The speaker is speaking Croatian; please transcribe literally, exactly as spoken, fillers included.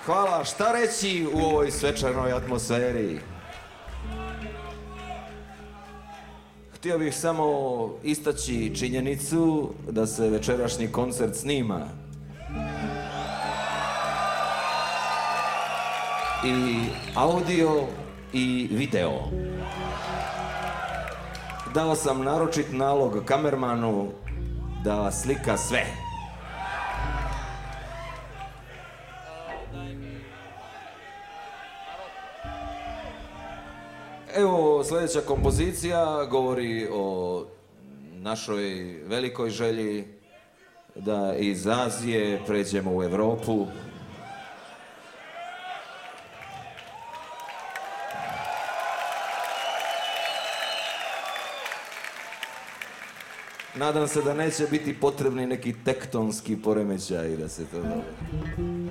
Hvala, šta reći u ovoj svečanoj atmosferi? Htio bih samo istaći činjenicu da se večerašnji koncert snima. I audio i video. Dao sam naročit nalog kamermanu da slika sve. Evo, sljedeća kompozicija govori o našoj velikoj želji da iz Azije pređemo u Europu. Nadam se da neće biti potrebni neki tektonski poremećaj da se to dogodi.